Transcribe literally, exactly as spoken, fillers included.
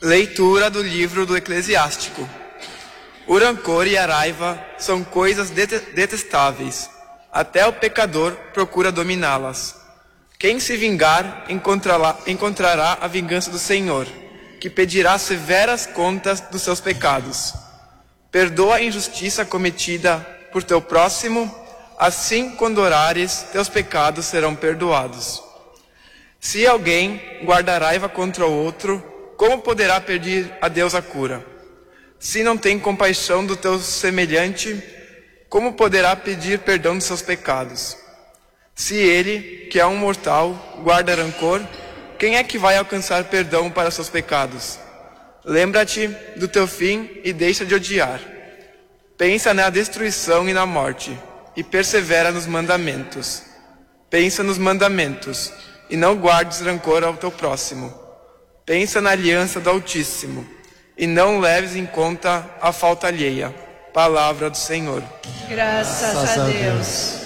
Leitura do livro do Eclesiástico. O rancor e a raiva são coisas detestáveis. Até o pecador procura dominá-las. Quem se vingar encontrará, encontrará a vingança do Senhor, que pedirá severas contas dos seus pecados. Perdoa a injustiça cometida por teu próximo, assim quando orares, teus pecados serão perdoados. Se alguém guarda raiva contra o outro, como poderá pedir a Deus a cura? Se não tem compaixão do teu semelhante, como poderá pedir perdão dos seus pecados? Se ele, que é um mortal, guarda rancor, quem é que vai alcançar perdão para seus pecados? Lembra-te do teu fim e deixa de odiar. Pensa na destruição e na morte, e persevera nos mandamentos. Pensa nos mandamentos, e não guardes rancor ao teu próximo. Pensa na aliança do Altíssimo, e não leves em conta a falta alheia. Palavra do Senhor. Graças a Deus.